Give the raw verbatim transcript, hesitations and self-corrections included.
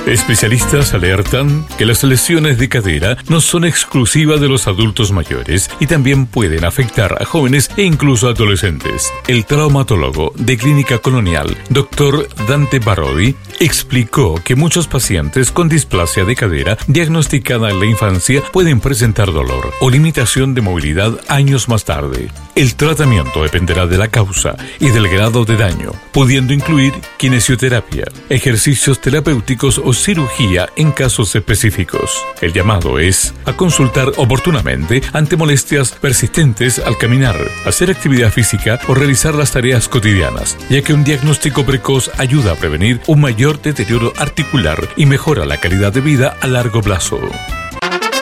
Especialistas alertan que las lesiones de cadera no son exclusivas de los adultos mayores y también pueden afectar a jóvenes e incluso adolescentes. El traumatólogo de Clínica Colonial, doctor Dante Barodi, explicó que muchos pacientes con displasia de cadera diagnosticada en la infancia pueden presentar dolor o limitación de movilidad años más tarde. El tratamiento dependerá de la causa y del grado de daño, pudiendo incluir kinesioterapia, ejercicios terapéuticos o cirugía en casos específicos. El llamado es a consultar oportunamente ante molestias persistentes al caminar, hacer actividad física o realizar las tareas cotidianas, ya que un diagnóstico precoz ayuda a prevenir un mayor deterioro articular y mejora la calidad de vida a largo plazo.